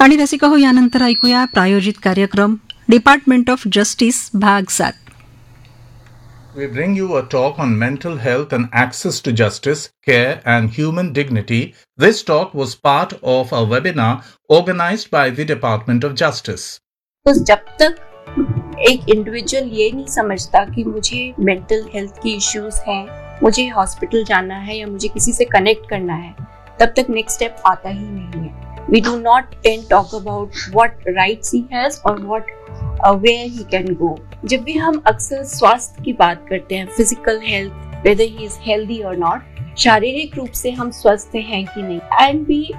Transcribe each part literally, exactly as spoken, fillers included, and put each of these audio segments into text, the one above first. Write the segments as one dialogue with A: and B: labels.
A: प्राणी रसिका हो, यानंतर ऐकूया प्रायोजित कार्यक्रम डिपार्टमेंट ऑफ जस्टिस भाग सात.
B: We bring you a talk on mental health and access to justice, care and human dignity. This talk was part of a webinar organized by the Department of Justice.
C: तो जब तक एक individual ये नहीं समझता कि मुझे मेंटल हेल्थ की इश्यूज हैं, मुझे हॉस्पिटल जाना है या मुझे किसी से कनेक्ट करना है, तब तक नेक्स्ट स्टेप आता ही नहीं है. We do not then talk about what rights he has or what uh, where he can go. जब भी हम अक्सर स्वास्थ्य की बात करते हैं, physical health, whether he is healthy or not, शारीरिक रूप से हम स्वस्थ हैं कि नहीं, and we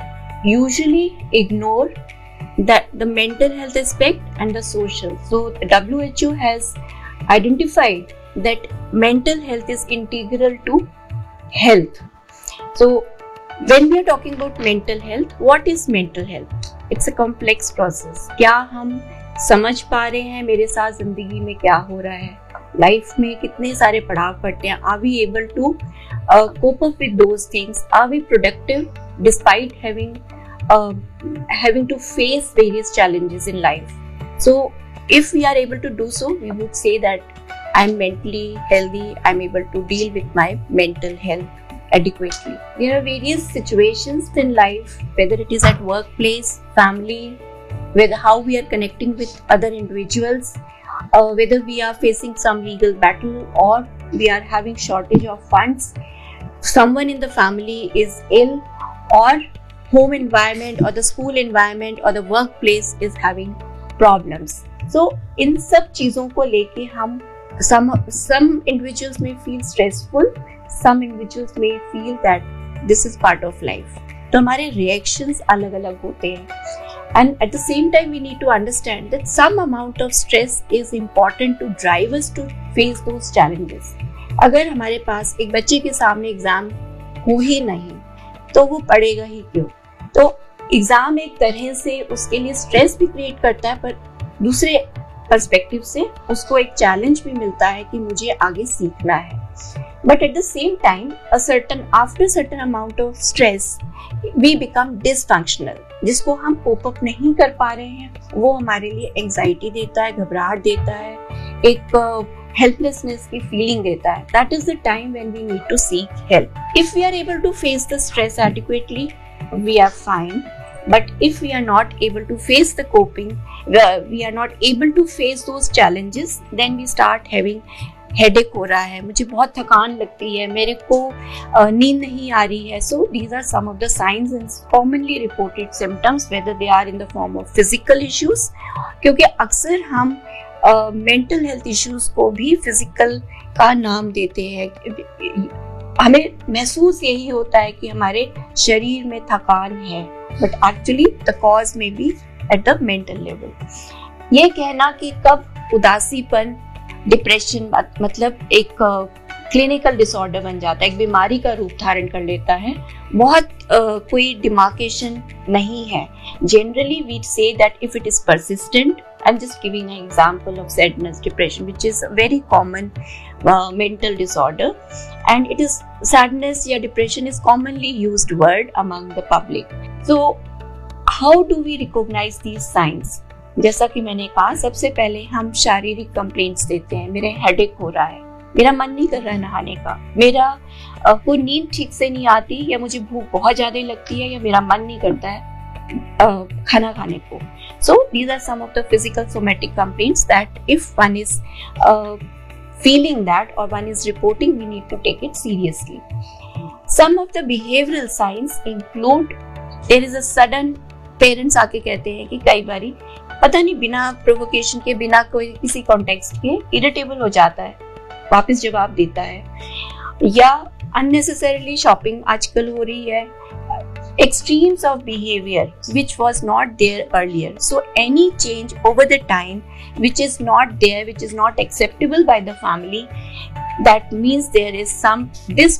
C: usually ignore that the mental health aspect and the social. So the W H O has identified that mental health is integral to health. So when we are talking about mental health, what is mental health? It's a complex process. क्या हम समझ पा रहे हैं मेरे साथ जिंदगी में क्या हो रहा है, लाइफ में कितने सारे पड़ाव पड़ते हैं, are we able to uh, cope up with those things, are we productive despite having uh, having to face various challenges in life. So if we are able to do so, we would say that I'm mentally healthy, I'm able to deal with my mental health adequately. There are various situations in life, whether it is at workplace, family, whether how we are connecting with other individuals, uh, whether we are facing some legal battle or we are having shortage of funds, someone in the family is ill, or home environment or the school environment or the workplace is having problems. So in सब चीजों को लेके हम some some individuals may feel stressful, some individuals may feel that this is part of life. तो हमारे reactions अलग अलग होते हैं, and at the same time we need to understand that some amount of stress is important to drive us to face those challenges. अगर हमारे पास एक बच्चे के सामने एग्जाम हो ही नहीं तो वो पढ़ेगा ही क्यों? तो एग्जाम एक तरह से उसके लिए स्ट्रेस भी क्रिएट करता है, पर दूसरे पर्सपेक्टिव से उसको एक चैलेंज भी मिलता है कि मुझे आगे सीखना है. But at the same time, a certain after certain amount of stress, we become dysfunctional. जिसको हम कोप अप नहीं कर पा रहे हैं, वो हमारे लिए एंजाइटी देता है, घबराहट देता है, एक helplessness की feeling देता है. That is the time when we need to seek help. If we are able to face the stress adequately, we are fine. But if we are not able to face the coping, we are not able to face those challenges, then we start having headache हो रहा है, मुझे बहुत थकान लगती है, मेरे को नींद नहीं आ रही है. So these are some of the signs and commonly reported symptoms, whether they are in the form of physical issues, क्योंकि अक्सर हम मेंटल हेल्थ इश्यूज को भी फिजिकल का नाम देते हैं. हमें महसूस यही होता है कि हमारे शरीर में थकान है, बट एक्चुअली द कॉज में B at the mental level. ये कहना कि कब उदासीपन, डिप्रेशन मतलब एक क्लिनिकल डिसऑर्डर बन जाता है, एक बीमारी का रूप धारण कर लेता है, बहुत uh, कोई डिमार्केशन नहीं है. Generally we say that if it is persistent, I'm just giving an example of sadness, depression, which is a very common uh, mental disorder, and it is sadness या depression is commonly used word among the public. So how do we recognize these signs? जैसा कि मैंने कहा, सबसे पहले हम शारीरिक complaints देते हैं. मेरे हेडेक हो रहा है, मेरा मन नहीं कर रहा है नहाने का, मेरा uh, कोई नींद ठीक से नहीं आती, या मुझे भूख बहुत ज्यादा लगती है, या मेरा मन नहीं करता है uh, खाना खाने को. So these are some of the physical somatic complaints that if one is uh, feeling that or one is reporting, we need to take it seriously. Some of the behavioral signs include there is a sudden, parents आके कहते हैं कि कई बारी पता नहीं बिना provocation के, बिना कोई किसी कॉन्टेक्स्ट के इरिटेबल हो जाता है, वापस जवाब देता है, या unnecessarily शॉपिंग आजकल हो रही है. Extremes of behavior which was not there earlier. So any change over the time which is not there, which is not acceptable by the family, that means there is some this